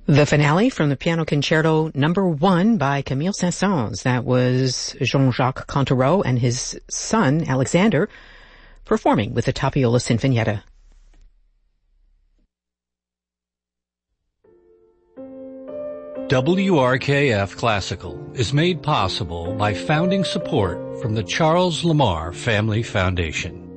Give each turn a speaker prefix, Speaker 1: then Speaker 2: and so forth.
Speaker 1: The finale from the Piano Concerto No. 1 by Camille Saint-Saëns. That was Jean-Jacques Cantereau and his son, Alexander, performing with the Tapiola Sinfonietta.
Speaker 2: WRKF Classical is made possible by founding support from the Charles Lamar Family Foundation.